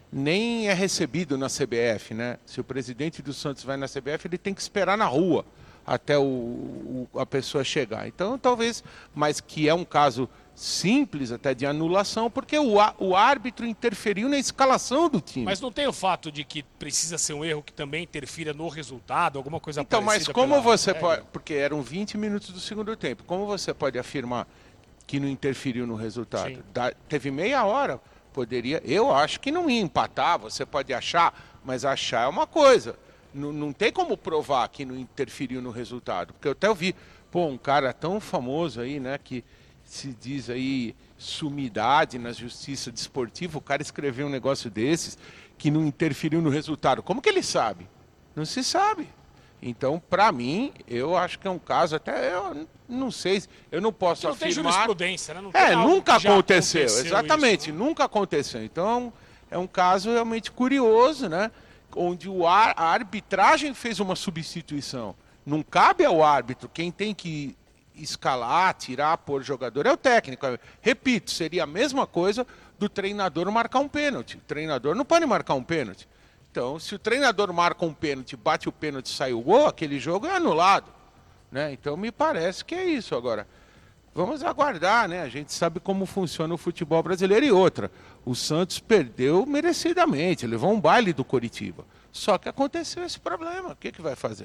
nem é recebido na CBF, né? Se o presidente do Santos vai na CBF, ele tem que esperar na rua até a pessoa chegar. Então, talvez, mas que é um caso simples até de anulação, porque o árbitro interferiu na escalação do time. Mas não tem o fato de que precisa ser um erro que também interfira no resultado, alguma coisa então, parecida? Então, mas como você pode... Porque eram 20 minutos do segundo tempo. Como você pode afirmar que não interferiu no resultado? Teve meia hora, poderia... Eu acho que não ia empatar, você pode achar, mas achar é uma coisa. Não tem como provar que não interferiu no resultado. Porque eu até ouvi, um cara tão famoso aí, né, que se diz aí sumidade na justiça desportiva, o cara escreveu um negócio desses que não interferiu no resultado. Como que ele sabe? Não se sabe. Então, para mim, eu acho que é um caso, até eu não sei, eu não posso afirmar... Não tem jurisprudência, né? Não tem nunca aconteceu, exatamente, isso, né? Nunca aconteceu. Então, é um caso realmente curioso, né? Onde a arbitragem fez uma substituição. Não cabe ao árbitro, quem tem que escalar, tirar, pôr jogador é o técnico. Repito, seria a mesma coisa do treinador marcar um pênalti. O treinador não pode marcar um pênalti. Então, se o treinador marca um pênalti, bate o pênalti e sai o gol, aquele jogo é anulado, né? Então, me parece que é isso. Agora, vamos aguardar, né? A gente sabe como funciona o futebol brasileiro. E outra, o Santos perdeu merecidamente, levou um baile do Coritiba. Só que aconteceu esse problema. O que vai fazer?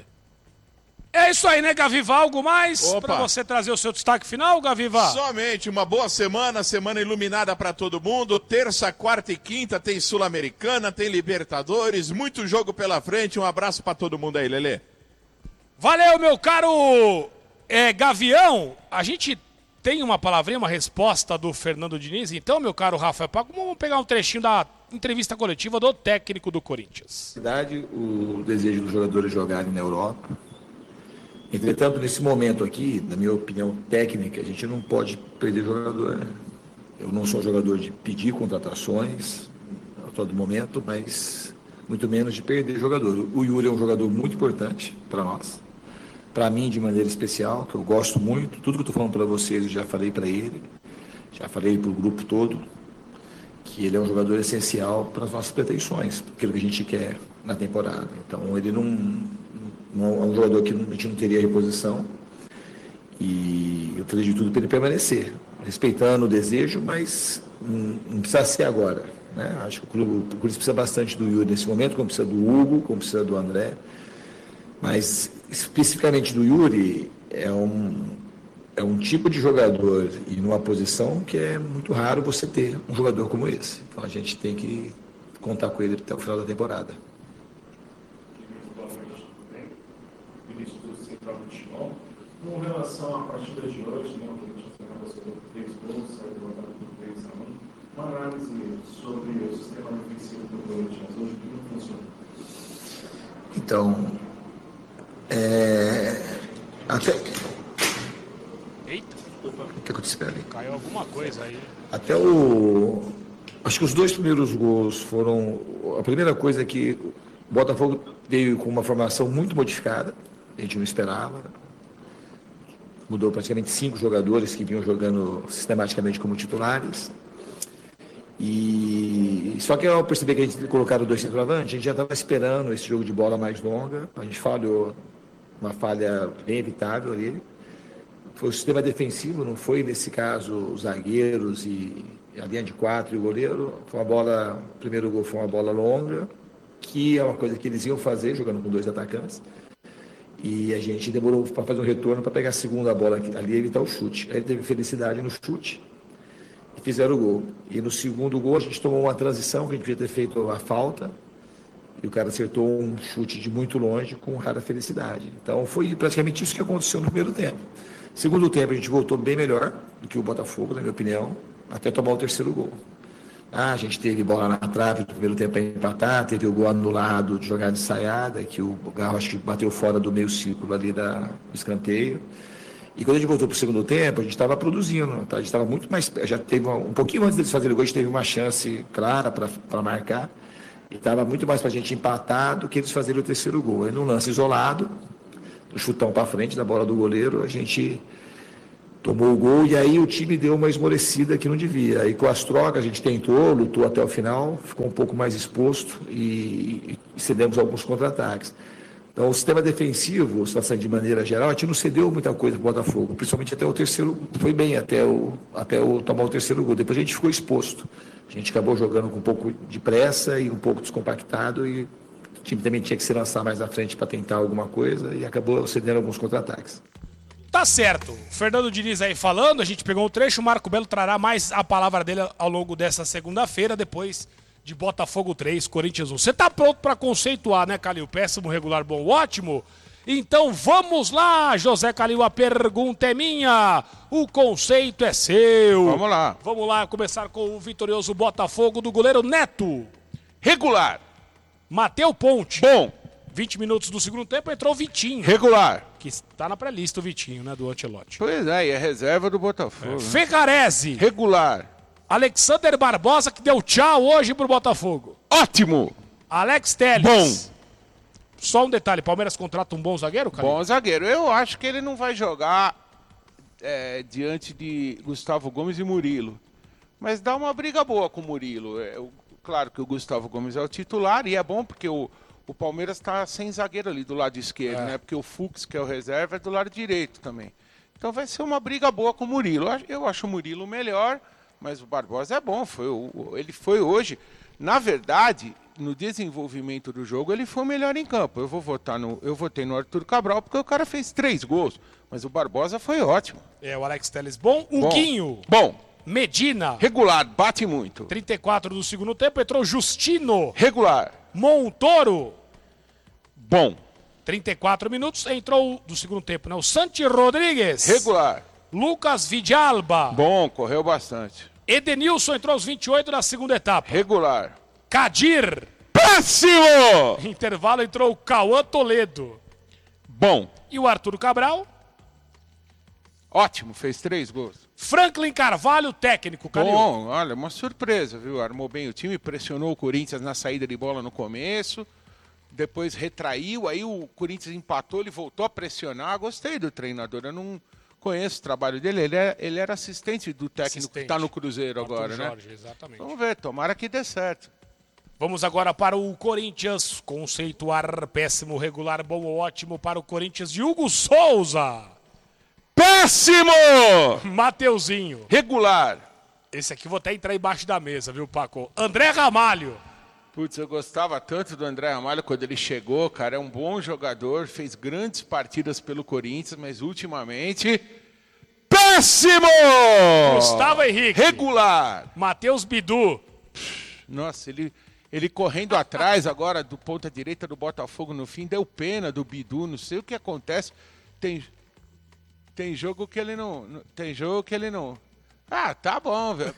É isso aí, né, Gaviva? Algo mais para você trazer o seu destaque final, Gaviva? Somente uma boa semana iluminada para todo mundo. Terça, quarta e quinta tem Sul-Americana, tem Libertadores, muito jogo pela frente. Um abraço para todo mundo aí, Lelê. Valeu, meu caro Gavião. A gente tem uma palavrinha, uma resposta do Fernando Diniz. Então, meu caro Rafael Paco, vamos pegar um trechinho da entrevista coletiva do técnico do Corinthians. O desejo dos jogadores jogarem na Europa. Entretanto, nesse momento aqui, na minha opinião técnica, a gente não pode perder jogador, né? Eu não sou jogador de pedir contratações a todo momento, mas muito menos de perder jogador. O Yuri é um jogador muito importante para nós, para mim de maneira especial, que eu gosto muito. Tudo que eu estou falando para vocês eu já falei para ele, já falei para o grupo todo, que ele é um jogador essencial para as nossas pretensões, para aquilo que a gente quer na temporada. Então, ele não é um jogador que a gente não teria reposição, e eu falei de tudo para ele permanecer, respeitando o desejo, mas não precisa ser agora, né? Acho que o Corinthians precisa bastante do Yuri nesse momento, como precisa do Hugo, como precisa do André, mas especificamente do Yuri é um tipo de jogador e numa posição que é muito raro você ter um jogador como esse. Então a gente tem que contar com ele até o final da temporada. Com relação à partida de hoje, né, que a gente acabou sendo 3 gols, saiu derrotado por 3-1, uma análise sobre o sistema defensivo do Corinthians hoje, que não funciona. Então, até... Eita! O que aconteceu ali? Caiu alguma coisa aí. Acho que os 2 primeiros gols foram... A primeira coisa é que o Botafogo veio com uma formação muito modificada, a gente não esperava. Mudou praticamente 5 jogadores que vinham jogando sistematicamente como titulares. E só que ao perceber que a gente colocaram 2 centroavantes, a gente já estava esperando esse jogo de bola mais longa. A gente falhou, uma falha bem evitável ali. Foi o sistema defensivo, não foi nesse caso os zagueiros e a linha de 4 e o goleiro. O primeiro gol foi uma bola longa, que é uma coisa que eles iam fazer jogando com 2 atacantes. E a gente demorou para fazer um retorno para pegar a segunda bola ali e evitar o chute. Aí ele teve felicidade no chute e fizeram o gol. E no segundo gol a gente tomou uma transição, que a gente devia ter feito a falta, e o cara acertou um chute de muito longe com rara felicidade. Então foi praticamente isso que aconteceu no primeiro tempo. Segundo tempo a gente voltou bem melhor do que o Botafogo, na minha opinião, até tomar o terceiro gol. A gente teve bola na trave no primeiro tempo para empatar, teve o gol anulado de jogada ensaiada, que o Garro acho que bateu fora do meio círculo ali do escanteio. E quando a gente voltou para o segundo tempo, a gente estava produzindo, tá? A gente estava muito mais... Já teve um pouquinho antes deles fazerem o gol, a gente teve uma chance clara para marcar, e estava muito mais para a gente empatar do que eles fazerem o terceiro gol. Aí no lance isolado, no chutão para frente da bola do goleiro, a gente tomou o gol e aí o time deu uma esmorecida que não devia. Aí com as trocas a gente tentou, lutou até o final, ficou um pouco mais exposto e cedemos alguns contra-ataques. Então o sistema defensivo, de maneira geral, a gente não cedeu muita coisa para o Botafogo, principalmente até o terceiro, foi bem até o tomar o terceiro gol. Depois a gente ficou exposto. A gente acabou jogando com um pouco de pressa e um pouco descompactado e o time também tinha que se lançar mais à frente para tentar alguma coisa e acabou cedendo alguns contra-ataques. Tá certo. Fernando Diniz aí falando, a gente pegou um trecho, o Marco Belo trará mais a palavra dele ao longo dessa segunda-feira, depois de Botafogo 3, Corinthians 1. Você tá pronto para conceituar, né, Calil? Péssimo, regular, bom, ótimo? Então vamos lá, José Calil, a pergunta é minha, o conceito é seu. Vamos lá. Vamos lá, começar com o vitorioso Botafogo do goleiro Neto. Regular. Mateu Ponte. Bom. 20 minutos do segundo tempo, entrou o Vitinho. Regular. Que está na pré-lista o Vitinho, né, do Ancelotti. Pois é, e é reserva do Botafogo. Né? Ferrarese. Regular. Alexander Barbosa, que deu tchau hoje pro Botafogo. Ótimo. Alex Telles. Bom. Só um detalhe, Palmeiras contrata um bom zagueiro, cara? Bom zagueiro. Eu acho que ele não vai jogar diante de Gustavo Gomes e Murilo. Mas dá uma briga boa com o Murilo. Claro que o Gustavo Gomes é o titular e é bom porque o Palmeiras está sem zagueiro ali do lado esquerdo, né? Porque o Fux, que é o reserva, é do lado direito também. Então vai ser uma briga boa com o Murilo. Eu acho o Murilo melhor, mas o Barbosa é bom. Ele foi hoje. Na verdade, no desenvolvimento do jogo, ele foi o melhor em campo. Eu votei no Arthur Cabral porque o cara fez 3 gols. Mas o Barbosa foi ótimo. O Alex Telles bom. O Guinho. Bom. Medina. Regular, bate muito. 34 do segundo tempo, entrou Justino. Regular. Montoro. Bom. 34 minutos, entrou do segundo tempo, né? O Santi Rodrigues. Regular. Lucas Vidalba. Bom, correu bastante. Edenilson entrou aos 28 da segunda etapa. Regular. Kadir. Péssimo! Intervalo entrou o Cauã Toledo. Bom. E o Arthur Cabral. Ótimo, fez 3 gols. Franklin Carvalho, técnico, Calil. Bom, olha, uma surpresa, viu? Armou bem o time, pressionou o Corinthians na saída de bola no começo, depois retraiu, aí o Corinthians empatou, ele voltou a pressionar. Gostei do treinador, eu não conheço o trabalho dele, ele era assistente do técnico que está no Cruzeiro Arthur agora, Jorge, né? Exatamente. Vamos ver, tomara que dê certo. Vamos agora para o Corinthians, conceituar péssimo, regular, bom ou ótimo para o Corinthians de Hugo Souza. Péssimo! Mateuzinho. Regular. Esse aqui vou até entrar embaixo da mesa, viu, Paco? André Ramalho. Putz, eu gostava tanto do André Ramalho quando ele chegou, cara, é um bom jogador, fez grandes partidas pelo Corinthians, mas ultimamente... Péssimo! Gustavo Henrique. Regular. Matheus Bidu. Nossa, ele correndo atrás agora do ponta direita do Botafogo no fim, deu pena do Bidu, não sei o que acontece. Tem jogo que ele não... Tem jogo que ele não... Ah, tá bom, velho.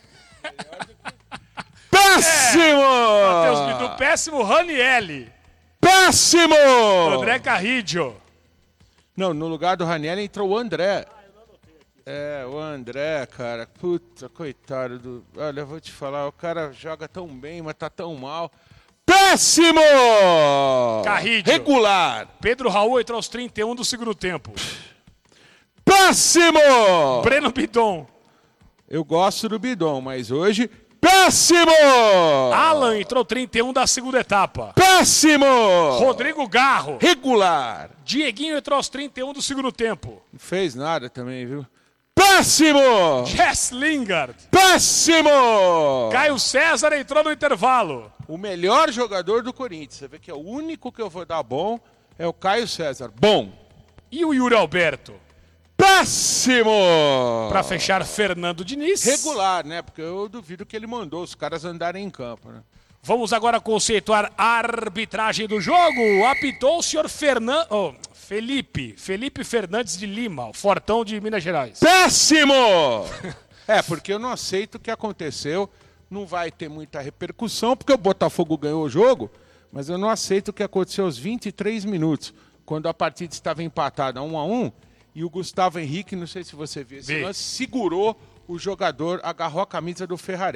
Péssimo! Matheus Bidu, péssimo. Ranielli. Péssimo! André Carrillo. Não, no lugar do Ranielli entrou o André. O André, cara. Puta, coitado do... Olha, eu vou te falar, o cara joga tão bem, mas tá tão mal. Péssimo! Carrillo. Regular. Pedro Raul entrou aos 31 do segundo tempo. Péssimo! Breno Bidon. Eu gosto do Bidon, mas hoje... Péssimo! Alan entrou 31 da segunda etapa. Péssimo! Rodrigo Garro. Regular. Dieguinho entrou aos 31 do segundo tempo. Não fez nada também, viu? Péssimo! Jess Lingard. Péssimo! Caio César entrou no intervalo. O melhor jogador do Corinthians. Você vê que é o único que eu vou dar bom é o Caio César. Bom. E o Yuri Alberto? Péssimo! Para fechar, Fernando Diniz. Regular, né? Porque eu duvido que ele mandou os caras andarem em campo, né? Vamos agora conceituar a arbitragem do jogo. Apitou o senhor Felipe Fernandes de Lima, o fortão de Minas Gerais. Péssimo! Porque eu não aceito o que aconteceu. Não vai ter muita repercussão, porque o Botafogo ganhou o jogo, mas eu não aceito o que aconteceu aos 23 minutos, quando a partida estava empatada 1-1, e o Gustavo Henrique, não sei se você viu esse lance, segurou o jogador, agarrou a camisa do Ferrarese.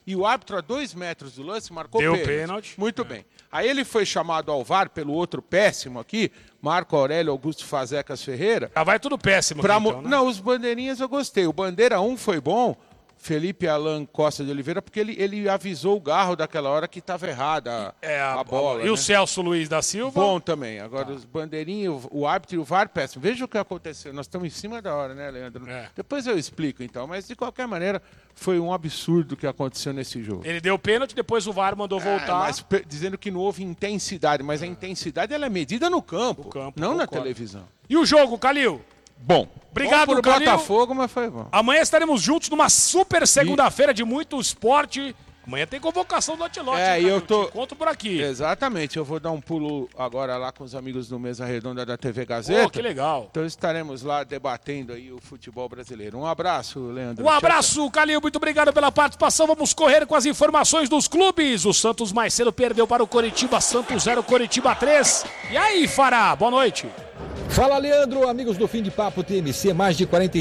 e o árbitro a 2 metros do lance marcou Deu pênalti. pênalti. Muito bem. Aí ele foi chamado ao VAR pelo outro péssimo aqui, Marco Aurélio Augusto Fazecas Ferreira. Vai tudo péssimo aqui, então, né? Não, os bandeirinhas eu gostei. O bandeira 1 foi bom, Felipe Alan Costa de Oliveira, porque ele avisou o Garro daquela hora que estava errada a bola. E o Celso Luiz da Silva? Bom também. Agora, os bandeirinhos, o árbitro e o VAR, péssimo. Veja o que aconteceu. Nós estamos em cima da hora, né, Leandro? Depois eu explico, então. Mas, de qualquer maneira, foi um absurdo o que aconteceu nesse jogo. Ele deu pênalti, depois o VAR mandou voltar. Mas dizendo que não houve intensidade. Mas a intensidade ela é medida no campo, não na televisão. E o jogo, Calil? Bom. Obrigado, pro Calil. Botafogo, mas foi bom. Amanhã estaremos juntos numa super segunda-feira de muito esporte. Amanhã tem convocação do Antilote. E eu tô... Te encontro por aqui. Exatamente. Eu vou dar um pulo agora lá com os amigos do Mesa Redonda da TV Gazeta. Que legal. Então estaremos lá debatendo aí o futebol brasileiro. Um abraço, Leandro. Um abraço, Calil. Muito obrigado pela participação. Vamos correr com as informações dos clubes. O Santos mais cedo perdeu para o Coritiba. Santos 0, Coritiba 3. E aí, Fará? Boa noite. Fala, Leandro, amigos do Fim de Papo TMC, mais de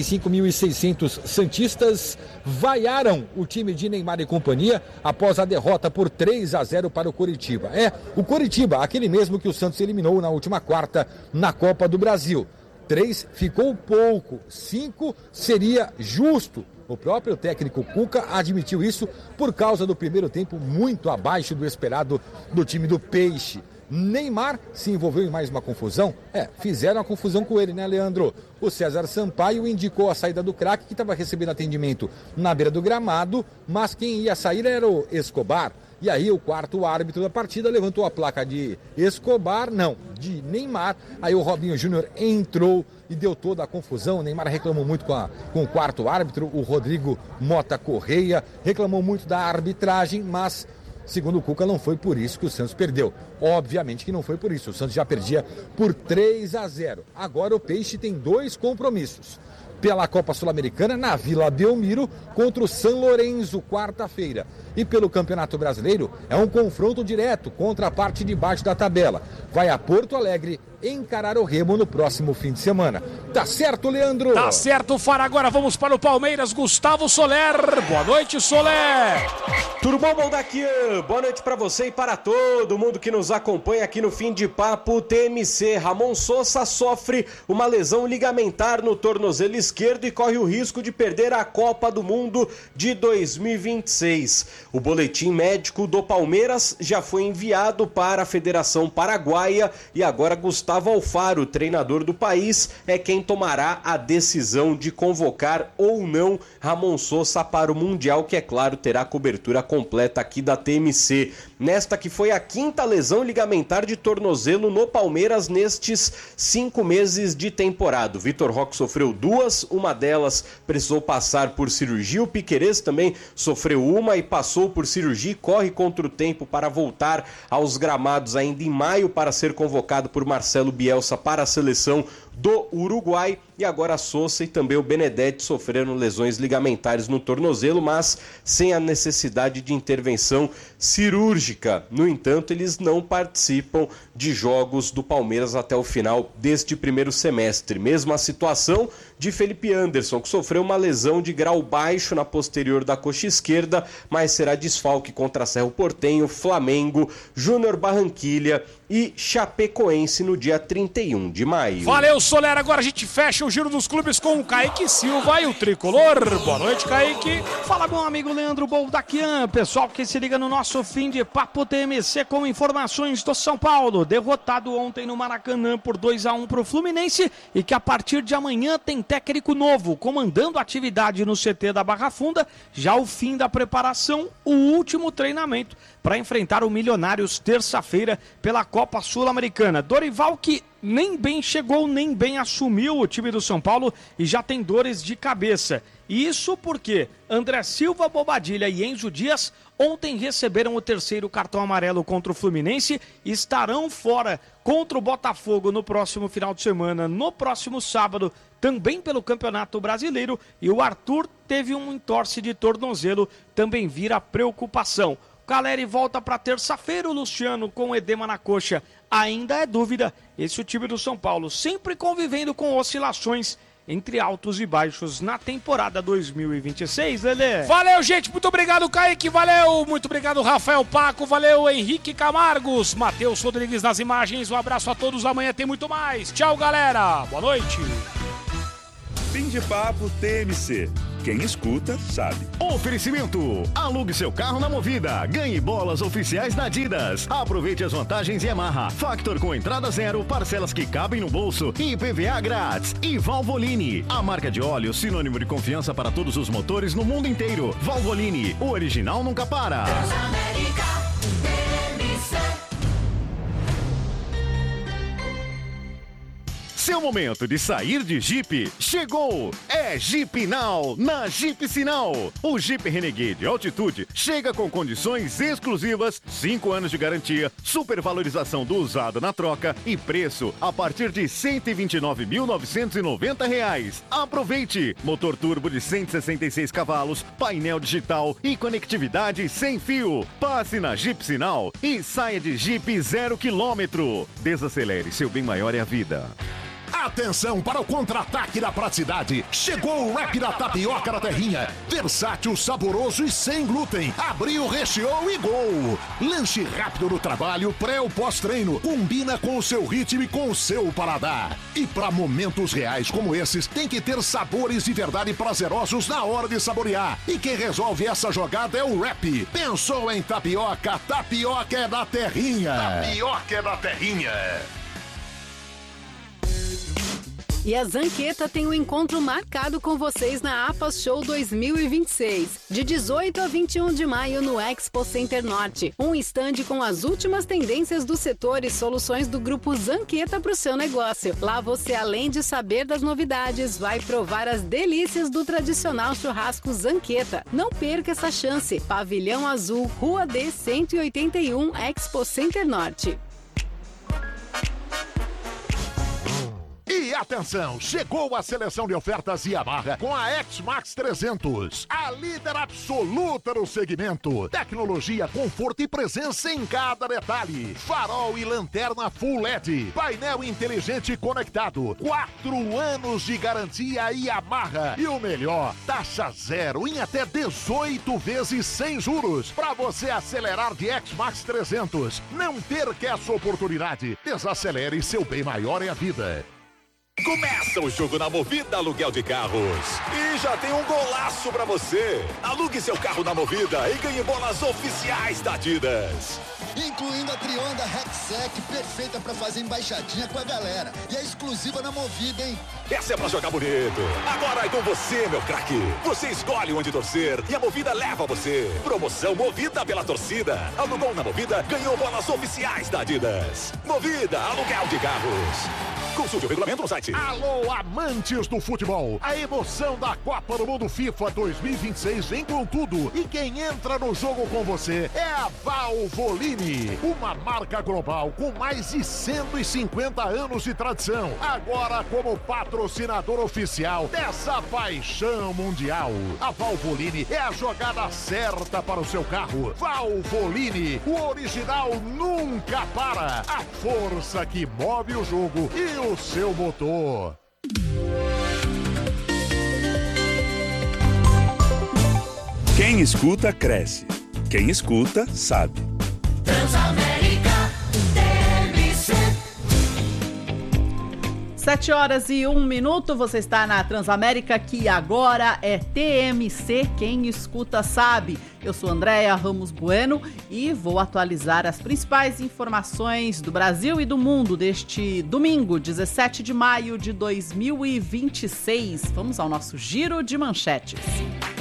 45.600 santistas vaiaram o time de Neymar e companhia após a derrota por 3-0 para o Coritiba. O Coritiba, aquele mesmo que o Santos eliminou na última quarta na Copa do Brasil. 3 ficou pouco, 5 seria justo. O próprio técnico Cuca admitiu isso por causa do primeiro tempo muito abaixo do esperado do time do Peixe. Neymar se envolveu em mais uma confusão? Fizeram a confusão com ele, né, Leandro? O César Sampaio indicou a saída do craque, que estava recebendo atendimento na beira do gramado, mas quem ia sair era o Escobar. E aí o quarto árbitro da partida levantou a placa de Escobar, não, de Neymar. Aí o Robinho Júnior entrou e deu toda a confusão. O Neymar reclamou muito com o quarto árbitro, o Rodrigo Mota Correia, reclamou muito da arbitragem, mas... segundo o Cuca, não foi por isso que o Santos perdeu. Obviamente que não foi por isso. O Santos já perdia por 3-0. Agora o Peixe tem 2 compromissos. Pela Copa Sul-Americana, na Vila Belmiro, contra o San Lorenzo, quarta-feira. E pelo Campeonato Brasileiro, é um confronto direto contra a parte de baixo da tabela. Vai a Porto Alegre encarar o Remo no próximo fim de semana. Tá certo, Leandro? Tá certo, Fara. Agora vamos para o Palmeiras. Gustavo Soler. Boa noite, Soler. Tudo bom, Baldaquian? Boa noite para você e para todo mundo que nos acompanha aqui no Fim de Papo TMC. Ramon Sosa sofre uma lesão ligamentar no tornozelo esquerdo e corre o risco de perder a Copa do Mundo de 2026. O boletim médico do Palmeiras já foi enviado para a Federação Paraguaia e agora Gustavo Alfaro, treinador do país, é quem tomará a decisão de convocar ou não Ramon Sosa para o Mundial, que é claro terá cobertura completa aqui da TMC. Nesta que foi a 5ª lesão ligamentar de tornozelo no Palmeiras nestes 5 meses de temporada. O Vitor Roque sofreu 2, uma delas precisou passar por cirurgia. O Piquerez também sofreu uma e passou por cirurgia e corre contra o tempo para voltar aos gramados ainda em maio para ser convocado por Marcelo Bielsa para a seleção do Uruguai. E agora Sosa e também o Benedetti sofreram lesões ligamentares no tornozelo, mas sem a necessidade de intervenção cirúrgica. No entanto, eles não participam de jogos do Palmeiras até o final deste primeiro semestre. Mesma situação de Felipe Anderson, que sofreu uma lesão de grau baixo na posterior da coxa esquerda, mas será desfalque contra Cerro Porteño, Flamengo, Júnior Barranquilha e Chapecoense no dia 31 de maio. Valeu, Soler. Agora a gente fecha o giro dos clubes com o Kaique Silva e o Tricolor. Boa noite, Kaique. Fala, meu amigo Leandro Boldaquian. Pessoal que se liga no nosso Fim de Papo TMC com informações do São Paulo. Derrotado ontem no Maracanã por 2-1 para o Fluminense e que a partir de amanhã tem técnico novo comandando a atividade no CT da Barra Funda. Já o fim da preparação, o último treinamento para enfrentar o Milionários terça-feira pela Copa Sul-Americana. Dorival, que nem bem chegou, nem bem assumiu o time do São Paulo e já tem dores de cabeça. Isso porque André Silva, Bobadilha e Enzo Dias ontem receberam o 3º cartão amarelo contra o Fluminense e estarão fora contra o Botafogo no próximo final de semana, no próximo sábado, também pelo Campeonato Brasileiro. E o Arthur teve um entorse de tornozelo, também vira preocupação. Caleri volta para terça-feira, o Luciano com edema na coxa ainda é dúvida. Esse é o time do São Paulo, sempre convivendo com oscilações entre altos e baixos na temporada 2026, Lelê. Valeu, gente, muito obrigado, Kaique, valeu, muito obrigado, Rafael Paco, valeu, Henrique Camargos, Matheus Rodrigues nas imagens, um abraço a todos, amanhã tem muito mais. Tchau, galera, boa noite. Fim de Papo TMC. Quem escuta, sabe. Oferecimento. Alugue seu carro na Movida. Ganhe bolas oficiais da Adidas. Aproveite as vantagens Yamaha. Factor com entrada zero, parcelas que cabem no bolso e IPVA grátis. E Valvoline. A marca de óleo sinônimo de confiança para todos os motores no mundo inteiro. Valvoline. O original nunca para. Seu momento de sair de Jeep chegou! É Jeep Now, na Jeep Sinal. O Jeep Renegade Altitude chega com condições exclusivas, 5 anos de garantia, supervalorização do usado na troca e preço a partir de R$ 129.990. Aproveite! Motor turbo de 166 cavalos, painel digital e conectividade sem fio. Passe na Jeep Sinal e saia de Jeep 0 km. Desacelere, seu bem maior é a vida. Atenção para o contra-ataque da praticidade. Chegou o wrap da tapioca da terrinha. Versátil, saboroso e sem glúten. Abriu, recheou e gol. Lanche rápido no trabalho, pré ou pós-treino. Combina com o seu ritmo e com o seu paladar. E para momentos reais como esses, tem que ter sabores de verdade prazerosos na hora de saborear. E quem resolve essa jogada é o wrap. Pensou em tapioca? Tapioca é da terrinha. Tapioca é da terrinha. E a Zanqueta tem um encontro marcado com vocês na APAS Show 2026, de 18 a 21 de maio no Expo Center Norte. Um estande com as últimas tendências do setor e soluções do grupo Zanqueta para o seu negócio. Lá você, além de saber das novidades, vai provar as delícias do tradicional churrasco Zanqueta. Não perca essa chance. Pavilhão Azul, Rua D 181, Expo Center Norte. E atenção, chegou a seleção de ofertas Yamaha com a X-Max 300. A líder absoluta no segmento. Tecnologia, conforto e presença em cada detalhe. Farol e lanterna Full LED. Painel inteligente conectado. 4 anos de garantia Yamaha. E o melhor, taxa zero em até 18 vezes sem juros. Para você acelerar de X-Max 300. Não perca essa oportunidade. Desacelere, seu bem maior é a vida. Começa o jogo na Movida Aluguel de Carros. E já tem um golaço pra você. Alugue seu carro na Movida e ganhe bolas oficiais da Adidas. Incluindo a Trionda Rexec, perfeita pra fazer embaixadinha com a galera. E é exclusiva na Movida, hein? Essa é pra jogar bonito. Agora é com você, meu craque. Você escolhe onde torcer e a Movida leva você. Promoção Movida pela torcida. Alugou na Movida, ganhou bolas oficiais da Adidas. Movida Aluguel de Carros. Consulte o regulamento no site. Alô, amantes do futebol. A emoção da Copa do Mundo FIFA 2026 vem com tudo. E quem entra no jogo com você é a Valvoline. Uma marca global com mais de 150 anos de tradição. Agora como patrocinador oficial dessa paixão mundial. A Valvoline é a jogada certa para o seu carro. Valvoline, o original nunca para. A força que move o jogo e o seu motor. Quem escuta, cresce. Quem escuta, sabe. Transamérica TMC. 7h01, você está na Transamérica, que agora é TMC, quem escuta sabe. Eu sou Andréia Ramos Bueno e vou atualizar as principais informações do Brasil e do mundo deste domingo, 17 de maio de 2026. Vamos ao nosso giro de manchetes.